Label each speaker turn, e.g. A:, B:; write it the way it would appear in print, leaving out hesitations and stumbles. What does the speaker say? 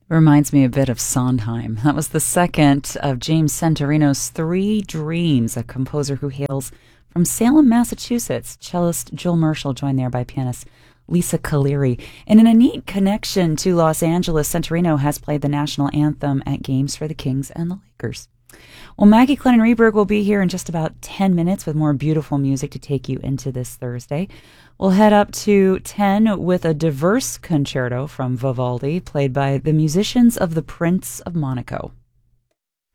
A: Reminds me a bit of Sondheim. That was the second of James Santorino's Three Dreams, a composer who hails from Salem, Massachusetts. Cellist Joel Marshall, joined there by pianist Lisa Caleri. And in a neat connection to Los Angeles, Santorino has played the national anthem at games for the Kings and the Lakers. Well, Maggie Clennon Reberg will be here in just about 10 minutes with more beautiful music to take you into this Thursday. We'll head up to 10 with a diverse concerto from Vivaldi, played by the musicians of the Prince of Monaco.